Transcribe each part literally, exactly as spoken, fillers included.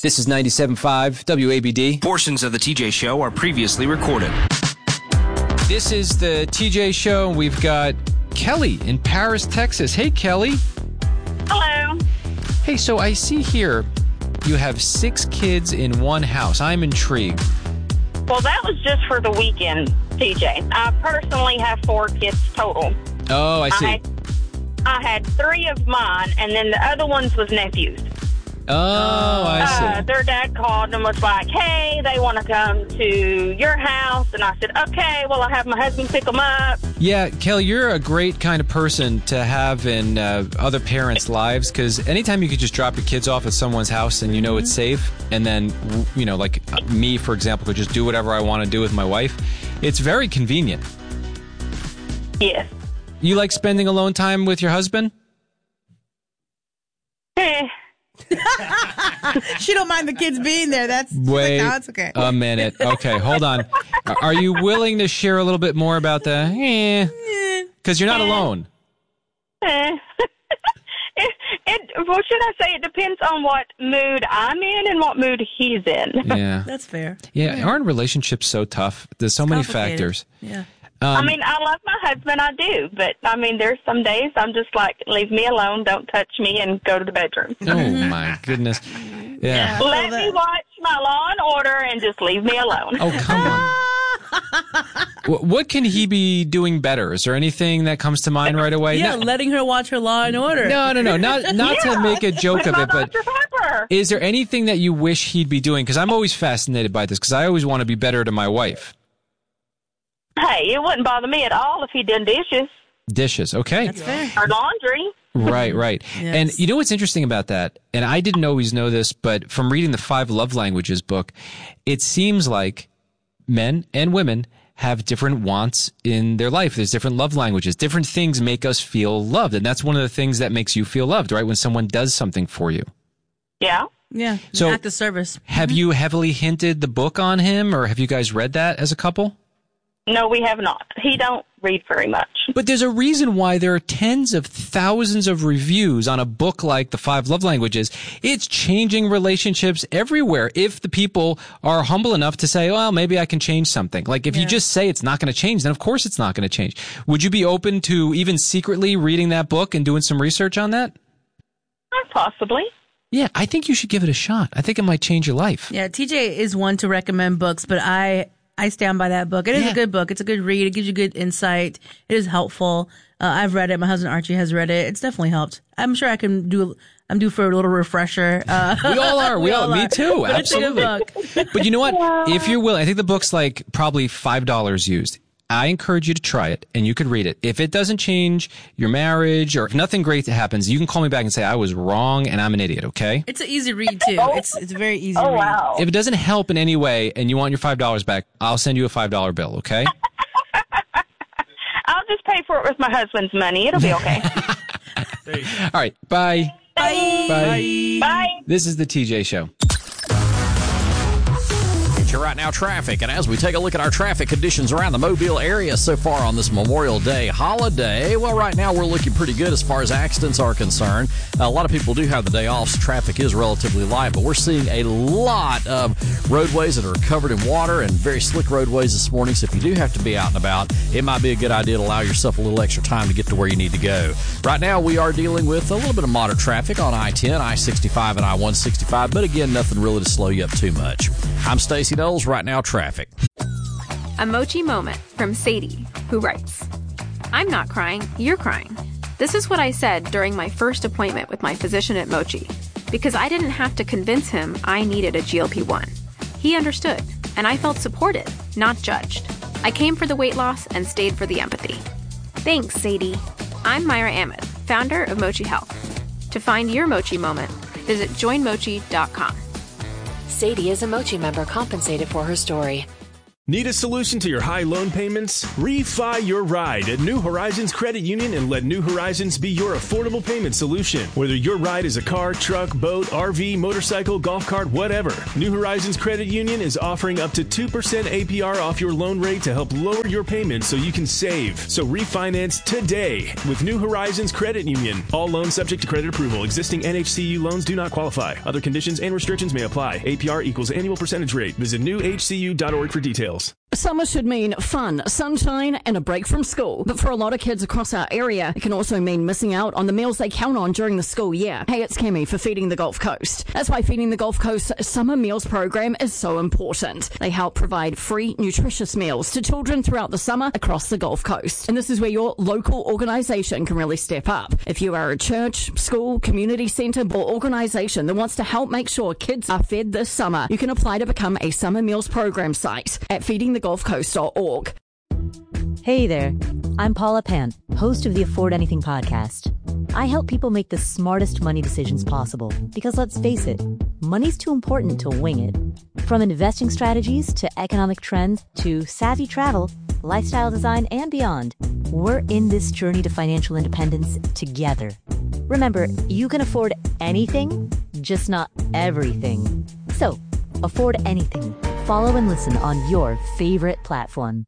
This is ninety-seven point five W A B D. Portions of the T J Show are previously recorded. This is the T J Show. We've got Kelly in Paris, Texas. Hey, Kelly. Hello. Hey, so I see here you have six kids in one house. I'm intrigued. Well, that was just for the weekend, T J. I personally have four kids total. Oh, I see. I had, I had three of mine, and then the other ones was nephews. Oh, I see. Uh, their dad called and was like, hey, they want to come to your house. And I said, okay, well, I'll have my husband pick them up. Yeah, Kelly, you're a great kind of person to have in uh, other parents' lives, because anytime you could just drop your kids off at someone's house and you know it's safe, and then, you know, like me, for example, could just do whatever I want to do with my wife, it's very convenient. Yes. You like spending alone time with your husband? Eh. She don't mind the kids being there. That's Wait like, oh, it's okay. a minute. Okay, hold on. Are you willing to share a little bit more about the eh? Because you're not alone. Eh. it, it, well, should I say it depends on what mood I'm in and what mood he's in. Yeah. That's fair. Yeah, aren't relationships so tough? There's so It's many complicated. factors. Yeah. I Um, mean, I love my husband, I do, but I mean, there's some days I'm just like, leave me alone, don't touch me, and go to the bedroom. oh, my goodness. Yeah. Let feel me that. watch my Law and Order and just leave me alone. Oh, come on. Wh- What can he be doing better? Is there anything that comes to mind right away? Yeah, No, letting her watch her Law and Order. no, no, no. Not, not Yeah, to make a joke with of my it, but Doctor Pepper. is there anything that you wish he'd be doing? Because I'm always fascinated by this, because I always want to be better to my wife. Hey, it wouldn't bother me at all if he did dishes Dishes, okay. That's fair. or laundry. Right, right. Yes. And you know what's interesting about that? And I didn't always know this, but from reading the Five Love Languages book, it seems like men and women have different wants in their life. There's different love languages. Different things make us feel loved. And that's one of the things that makes you feel loved, right? When someone does something for you. Yeah. Yeah. So- Act of service. Have you heavily hinted the book on him, or have you guys read that as a couple? No, we have not. He don't read very much. But there's a reason why there are tens of thousands of reviews on a book like The Five Love Languages. It's changing relationships everywhere if the people are humble enough to say, well, maybe I can change something. Like if you Yeah. just say it's not going to change, then of course it's not going to change. Would you be open to even secretly reading that book and doing some research on that? Possibly. Yeah, I think you should give it a shot. I think it might change your life. Yeah, T J is one to recommend books, but I I stand by that book. It is Yeah. a good book. It's a good read. It gives you good insight. It is helpful. Uh, I've read it. My husband Archie has read it. It's definitely helped. I'm sure I can do. I'm due for a little refresher. Uh, We all are. We, all, me are. too. But Absolutely. It's a good book. But you know what? If you're willing, I think the book's like probably five dollars used. I encourage you to try it, and you could read it. If it doesn't change your marriage, or if nothing great happens, you can call me back and say, I was wrong and I'm an idiot, okay? It's an easy read too. It's it's a very easy Oh, read. wow. If it doesn't help in any way and you want your five dollars back, I'll send you a five dollar bill, okay? I'll just pay for it with my husband's money. It'll be okay. All right. Bye. Bye. Bye. Bye. This is the T J Show. Future Right Now traffic, and as we take a look at our traffic conditions around the Mobile area so far on this Memorial Day holiday, well, right now we're looking pretty good as far as accidents are concerned. A lot of people do have the day off, so traffic is relatively light, but we're seeing a lot of roadways that are covered in water and very slick roadways this morning, so if you do have to be out and about, it might be a good idea to allow yourself a little extra time to get to where you need to go. Right now we are dealing with a little bit of moderate traffic on I ten, I sixty-five, and I one sixty-five, but again, nothing really to slow you up too much. I'm Stacey Knowles, Right Now Traffic. A Mochi moment from Sadie, who writes, I'm not crying, you're crying. This is what I said during my first appointment with my physician at Mochi, because I didn't have to convince him I needed a G L P one. He understood, and I felt supported, not judged. I came for the weight loss and stayed for the empathy. Thanks, Sadie. I'm Myra Ahmed, founder of Mochi Health. To find your Mochi moment, visit join mochi dot com. Sadie is a Mochi member compensated for her story. Need a solution to your high loan payments? Refi your ride at New Horizons Credit Union and let New Horizons be your affordable payment solution. Whether your ride is a car, truck, boat, R V, motorcycle, golf cart, whatever, New Horizons Credit Union is offering up to two percent A P R off your loan rate to help lower your payments so you can save. So refinance today with New Horizons Credit Union. All loans subject to credit approval. Existing N H C U loans do not qualify. Other conditions and restrictions may apply. A P R equals annual percentage rate. Visit new h c u dot org for details. Summer should mean fun, sunshine, and a break from school. But for a lot of kids across our area, it can also mean missing out on the meals they count on during the school year. Hey, it's Kimmy for Feeding the Gulf Coast. That's why Feeding the Gulf Coast Summer Meals program is so important. They help provide free, nutritious meals to children throughout the summer across the Gulf Coast. And this is where your local organization can really step up. If you are a church, school, community center, or organization that wants to help make sure kids are fed this summer, you can apply to become a Summer Meals program site at feeding the gulf coast dot org. Hey there, I'm Paula Pan, host of the Afford Anything podcast. I help people make the smartest money decisions possible because, let's face it, money's too important to wing it. From investing strategies to economic trends to savvy travel, lifestyle design, and beyond, we're in this journey to financial independence together. Remember, you can afford anything, just not everything. So, afford anything. Follow and listen on your favorite platform.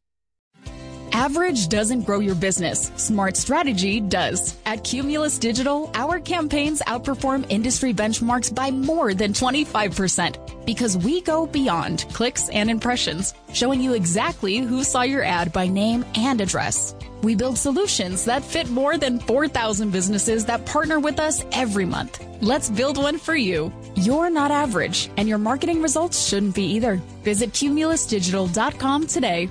Average doesn't grow your business. Smart strategy does. At Cumulus Digital, our campaigns outperform industry benchmarks by more than twenty-five percent because we go beyond clicks and impressions, showing you exactly who saw your ad by name and address. We build solutions that fit more than four thousand businesses that partner with us every month. Let's build one for you. You're not average, and your marketing results shouldn't be either. Visit cumulus digital dot com today.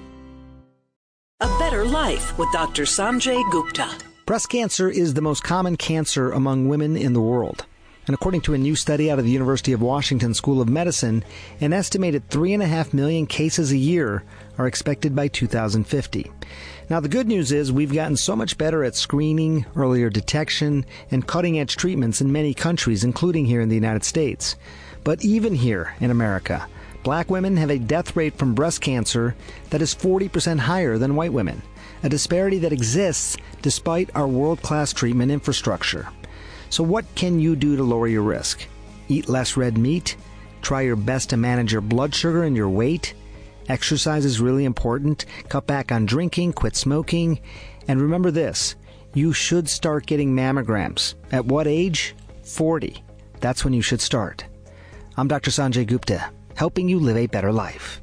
A Better Life with Doctor Sanjay Gupta. Breast cancer is the most common cancer among women in the world. And according to a new study out of the University of Washington School of Medicine, an estimated three and a half million cases a year are expected by two thousand fifty. Now, the good news is we've gotten so much better at screening, earlier detection, and cutting-edge treatments in many countries, including here in the United States. But even here in America, black women have a death rate from breast cancer that is forty percent higher than white women, a disparity that exists despite our world-class treatment infrastructure. So what can you do to lower your risk? Eat less red meat? Try your best to manage your blood sugar and your weight? Exercise is really important. Cut back on drinking, quit smoking. And remember this, you should start getting mammograms. At what age? forty. That's when you should start. I'm Doctor Sanjay Gupta, helping you live a better life.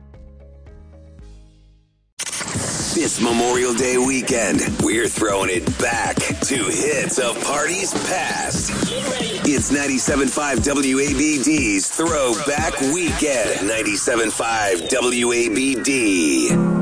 This Memorial Day weekend, we're throwing it back to hits of parties past. It's ninety-seven point five W A B D's Throwback Weekend. ninety-seven point five W A B D.